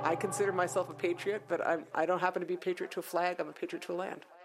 I consider myself a patriot, but I don't happen to be a patriot to a flag. I'm a patriot to a land.